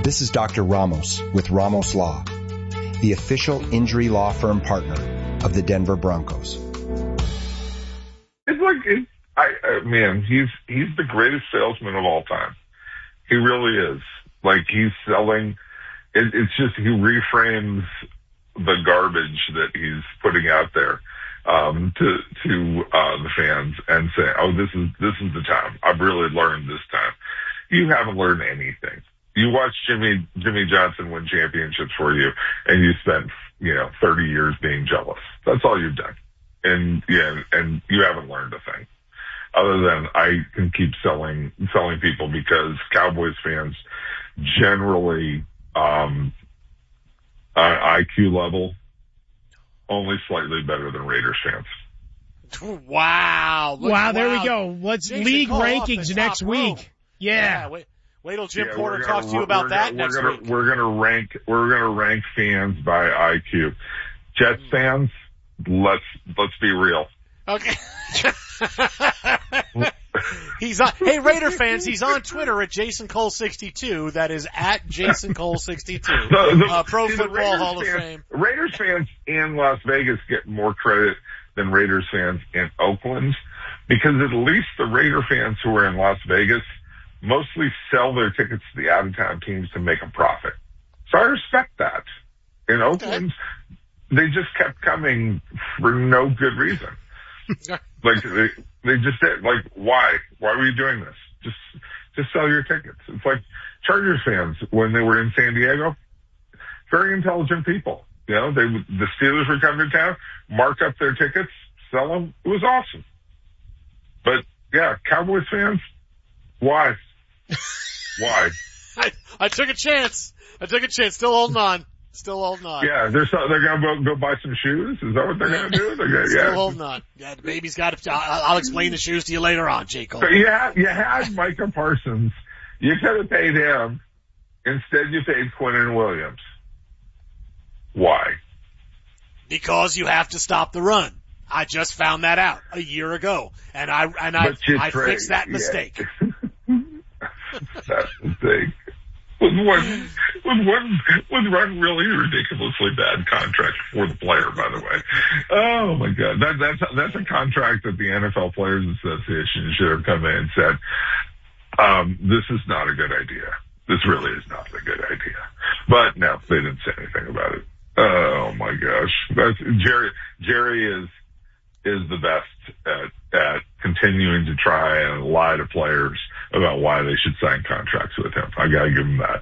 This is Dr. Ramos with Ramos Law, the official injury law firm partner of the Denver Broncos. It's like, man, he's the greatest salesman of all time. He really is. Like, he's selling, it's just, he reframes the garbage that he's putting out there, to the fans and say, oh, this is the time. I've really learned this time. You haven't learned anything. You watched Jimmy Johnson win championships for you, and you spent, 30 years being jealous. That's all you've done. And you haven't learned a thing. Other than I can keep selling people because Cowboys fans generally, IQ level, only slightly better than Raiders fans. Wow. There we go. What's Jason league Cole rankings next week? Yeah. Wait till Jim Porter talks to you about that next week. We're gonna rank fans by IQ. Jets fans, let's be real. Okay. Hey, Raider fans, he's on Twitter at JasonCole62. That is at JasonCole62. Pro Football Hall of Fame. Raiders fans in Las Vegas get more credit than Raiders fans in Oakland because at least the Raider fans who are in Las Vegas mostly sell their tickets to the out-of-town teams to make a profit. So I respect that. In Oakland, they just kept coming for no good reason. Like, they just said, like, why? Why were you doing this? Just sell your tickets. It's like Chargers fans, when they were in San Diego, very intelligent people. The Steelers were coming to town, mark up their tickets, sell them. It was awesome. But, yeah, Cowboys fans, why? Why? I took a chance. Still holding on. Yeah, they're gonna go buy some shoes. Is that what they're gonna do? Still holding on. Yeah, the baby's got to. I'll explain the shoes to you later on, J. Cole. So you had Micah Parsons. You could have paid him. Instead, you paid Quinnen Williams. Why? Because you have to stop the run. I just found that out a year ago, and I fixed that mistake. That mistake. With one really ridiculously bad contract for the player, by the way. Oh my God. That's a contract that the NFL Players Association should have come in and said, this is not a good idea. This really is not a good idea. But no, they didn't say anything about it. Oh my gosh. Jerry is the best at continuing to try and lie to players about why they should sign contracts with him. I gotta give him that.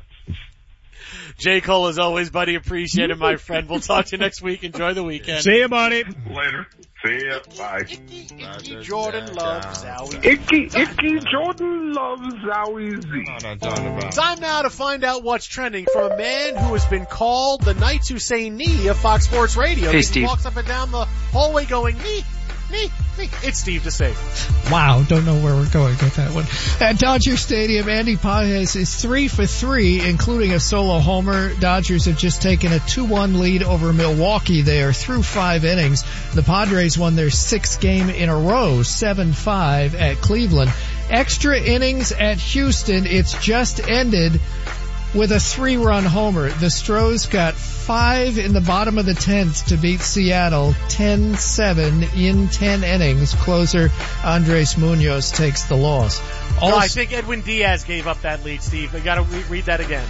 J. Cole, as always, buddy, appreciate it, my friend. We'll talk to you next week. Enjoy the weekend. See you, buddy. Later. See ya. Bye. Icky Jordan loves Zowie. Icky Jordan loves Zowie Z. Time now to find out what's trending from a man who has been called the Knights Who Say Knee of Fox Sports Radio. Hey, he Steve. walks up and down the hallway going, knee. It's Steve DeSafe. Wow, don't know where we're going with that one. At Dodger Stadium, Andy Pages is 3 for 3, including a solo homer. Dodgers have just taken a 2-1 lead over Milwaukee. They are through 5 innings. The Padres won their 6th game in a row, 7-5 at Cleveland. Extra innings at Houston. It's just ended with a 3-run homer. The Stros got 5 in the bottom of the 10th to beat Seattle 10-7 in 10 innings. Closer Andres Munoz takes the loss. Also, I think Edwin Diaz gave up that lead, Steve. I got to read that again.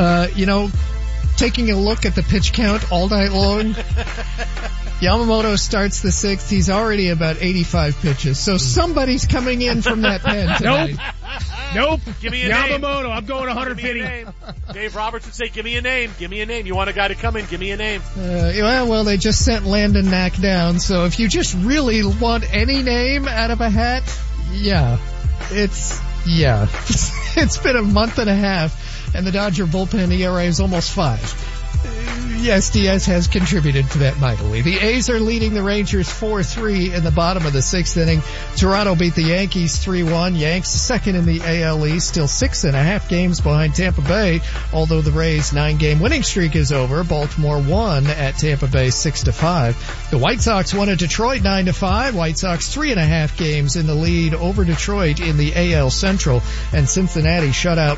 Taking a look at the pitch count all night long, Yamamoto starts the 6th. He's already about 85 pitches. So somebody's coming in from that pen tonight. Nope. Give me a name. Yamamoto, I'm going 150. Dave Roberts would say, give me a name. You want a guy to come in, give me a name. Well, they just sent Landon Knack down. So if you just really want any name out of a hat, it's been a month and a half, and the Dodger bullpen ERA is almost 5. Yes, Diaz has contributed to that mightily. The A's are leading the Rangers 4-3 in the bottom of the 6th inning. Toronto beat the Yankees 3-1. Yanks second in the AL East, still 6.5 games behind Tampa Bay, although the Rays' 9-game winning streak is over. Baltimore won at Tampa Bay 6-5. The White Sox won at Detroit 9-5. White Sox 3.5 games in the lead over Detroit in the AL Central, and Cincinnati shut out